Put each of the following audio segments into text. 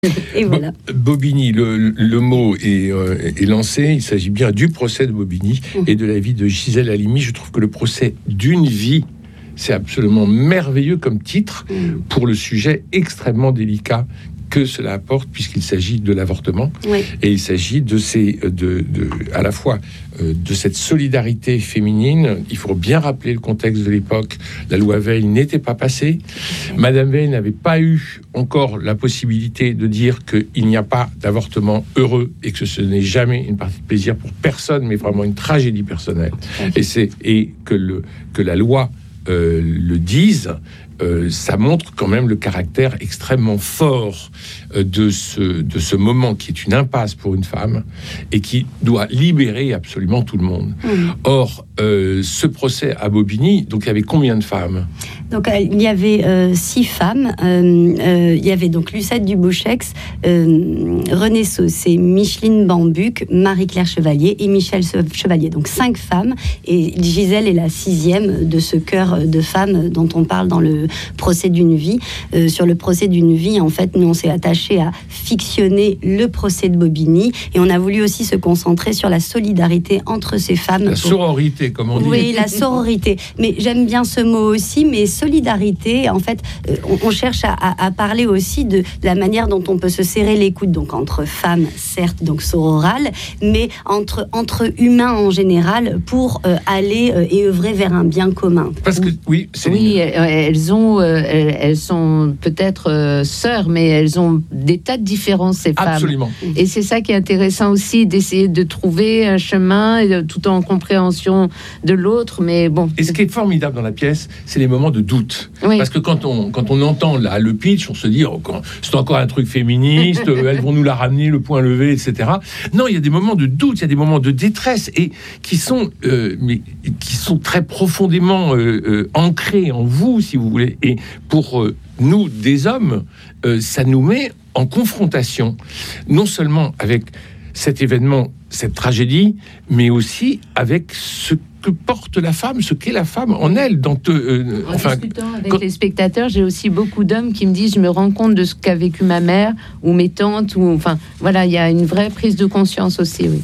Et voilà. Bobigny, le mot est lancé. Il s'agit bien du procès de Bobigny et de la vie de Gisèle Halimi. Je trouve que le procès d'une vie, c'est absolument merveilleux comme titre pour le sujet extrêmement délicat que cela apporte, puisqu'il s'agit de l'avortement. Oui. Et il s'agit à la fois de cette solidarité féminine. Il faut bien rappeler le contexte de l'époque. La loi Veil n'était pas passée. Madame Veil n'avait pas eu encore la possibilité de dire qu'il n'y a pas d'avortement heureux et que ce n'est jamais une partie de plaisir pour personne, mais vraiment une tragédie personnelle. Et que la loi le dise. Ça montre quand même le caractère extrêmement fort de ce moment qui est une impasse pour une femme et qui doit libérer absolument tout le monde. Or, ce procès à Bobigny, donc il y avait combien de femmes ? Donc il y avait 6 femmes. Il y avait donc Lucette Dubouchex, Renée Saucé, Micheline Bambuc, Marie-Claire Chevalier et Michel Chevalier. Donc 5 femmes. Et Gisèle est la 6e de ce chœur de femmes dont on parle dans le procès d'une vie. Sur le procès d'une vie, en fait, nous on s'est attaché à fictionner le procès de Bobigny et on a voulu aussi se concentrer sur la solidarité entre ces femmes. La sororité, comme on dit. Oui, la sororité. Mais j'aime bien ce mot aussi, mais solidarité, en fait, on cherche à parler aussi de la manière dont on peut se serrer les coudes, donc entre femmes, certes, donc sororales, mais entre humains en général, pour aller et œuvrer vers un bien commun. Parce que, oui, elles sont peut-être sœurs, mais elles ont des tas de différences, ces femmes. Absolument. Et c'est ça qui est intéressant aussi, d'essayer de trouver un chemin, tout en compréhension de l'autre, mais bon. Et ce qui est formidable dans la pièce, c'est les moments de doute. Oui. Parce que quand on entend là, le pitch, on se dit c'est encore un truc féministe, elles vont nous la ramener, le point levé, etc. Non, il y a des moments de doute, il y a des moments de détresse, et qui sont très profondément ancrés en vous, si vous voulez. Et pour nous, des hommes, ça nous met en confrontation, non seulement avec cet événement, cette tragédie, mais aussi avec ce que porte la femme, ce qu'est la femme en elle. En discutant avec les spectateurs, j'ai aussi beaucoup d'hommes qui me disent, je me rends compte de ce qu'a vécu ma mère ou mes tantes, voilà, il y a une vraie prise de conscience aussi, oui.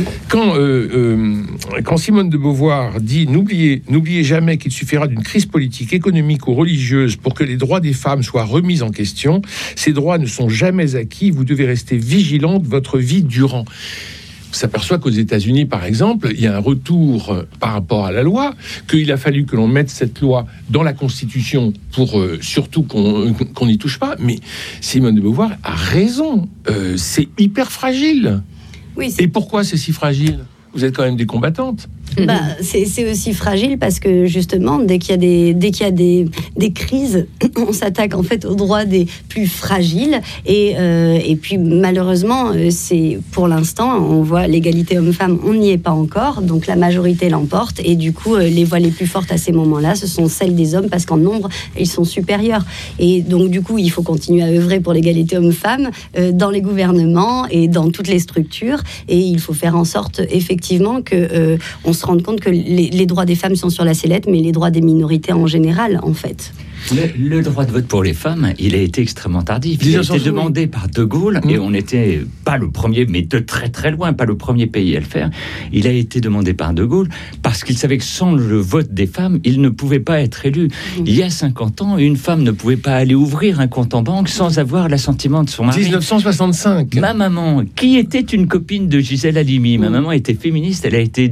Quand Simone de Beauvoir dit n'oubliez jamais qu'il suffira d'une crise politique, économique ou religieuse pour que les droits des femmes soient remis en question, ces droits ne sont jamais acquis, vous devez rester vigilante votre vie durant. On s'aperçoit qu'aux États-Unis, par exemple, il y a un retour par rapport à la loi, qu'il a fallu que l'on mette cette loi dans la Constitution pour surtout qu'on n'y touche pas. Mais Simone de Beauvoir a raison, c'est hyper fragile. Oui, Et pourquoi c'est si fragile ? Vous êtes quand même des combattantes. C'est aussi fragile parce que justement, dès qu'il y a des crises, on s'attaque en fait aux droits des plus fragiles. Et puis malheureusement, c'est pour l'instant, on voit l'égalité homme-femme, on n'y est pas encore. Donc la majorité l'emporte. Et du coup, les voix les plus fortes à ces moments-là, ce sont celles des hommes parce qu'en nombre, ils sont supérieurs. Et donc du coup, il faut continuer à œuvrer pour l'égalité homme-femme dans les gouvernements et dans toutes les structures. Et il faut faire en sorte effectivement que on se rende compte que les droits des femmes sont sur la sellette, mais les droits des minorités en général, en fait. Le droit de vote pour les femmes, il a été extrêmement tardif. Il a été demandé par De Gaulle, et on n'était pas le premier, mais de très très loin, pas le premier pays à le faire. Il a été demandé par De Gaulle parce qu'il savait que sans le vote des femmes, il ne pouvait pas être élu. Il y a 50 ans, une femme ne pouvait pas aller ouvrir un compte en banque sans avoir l'assentiment de son mari. 1965. Ma maman, qui était une copine de Gisèle Halimi, ma maman était féministe, elle a été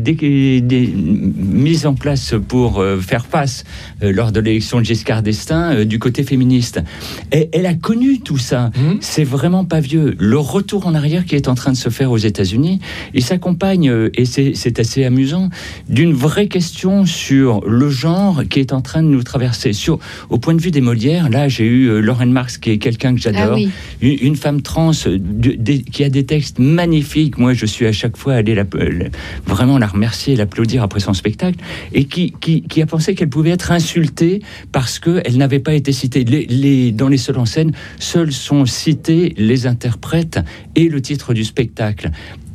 mise en place pour faire face lors de l'élection de Giscard d'Estaing du côté féministe. Et elle a connu tout ça. C'est vraiment pas vieux. Le retour en arrière qui est en train de se faire aux États-Unis, il s'accompagne, et c'est assez amusant, d'une vraie question sur le genre qui est en train de nous traverser. Au point de vue des Molières, là, j'ai eu Lorraine Marx, qui est quelqu'un que j'adore, une femme trans qui a des textes magnifiques. Moi, je suis à chaque fois allé vraiment la remercier, l'applaudir après son spectacle, et qui a pensé qu'elle pouvait être insultée parce qu'elle n'avait pas été citée. Dans les seuls en scène, seuls sont cités les interprètes et le titre du spectacle.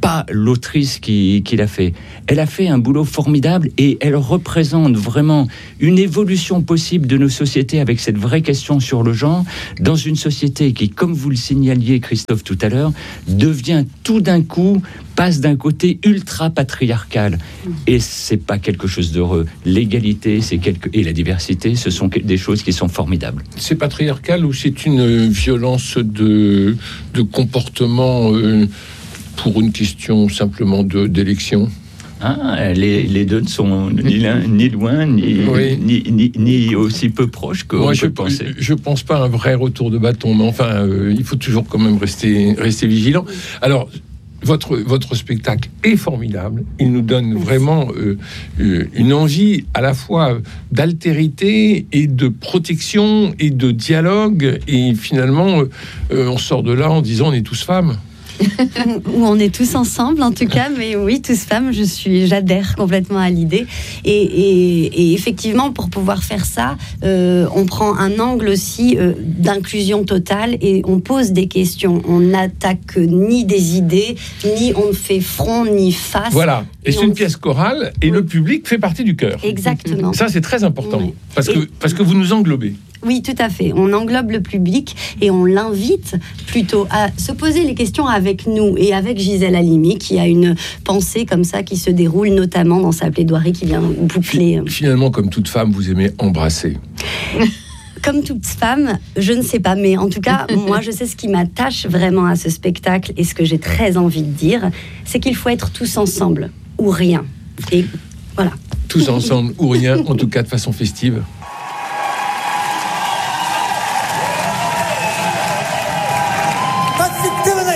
pas l'autrice qui l'a fait. Elle a fait un boulot formidable et elle représente vraiment une évolution possible de nos sociétés avec cette vraie question sur le genre, dans une société qui, comme vous le signaliez, Christophe, tout à l'heure, devient tout d'un coup, passe d'un côté ultra patriarcal. Et c'est pas quelque chose d'heureux. L'égalité et la diversité, ce sont des choses qui sont formidables. C'est patriarcal ou c'est une violence de comportement pour une question simplement d'élection? Les deux ne sont ni loin, ni aussi peu proches que moi, je pense. Je pense pas à un vrai retour de bâton, mais enfin, il faut toujours quand même rester vigilant. Alors, votre spectacle est formidable. Il nous donne vraiment une envie à la fois d'altérité et de protection et de dialogue. Et finalement, on sort de là en disant on est tous femmes. Où on est tous ensemble en tout cas, mais oui, tous femmes, j'adhère complètement à l'idée et effectivement pour pouvoir faire ça, on prend un angle aussi d'inclusion totale et on pose des questions, on n'attaque ni des idées, ni on ne fait front ni face. Voilà, et c'est une pièce chorale et le public fait partie du chœur. Exactement. Ça c'est très important, oui. parce que vous nous englobez. Oui, tout à fait. On englobe le public et on l'invite plutôt à se poser les questions avec nous et avec Gisèle Halimi, qui a une pensée comme ça qui se déroule notamment dans sa plaidoirie qui vient boucler. Finalement, comme toute femme, vous aimez embrasser. Comme toute femme, je ne sais pas, mais en tout cas, moi, je sais ce qui m'attache vraiment à ce spectacle et ce que j'ai très envie de dire, c'est qu'il faut être tous ensemble ou rien. Et voilà. Tous ensemble ou rien, en tout cas de façon festive.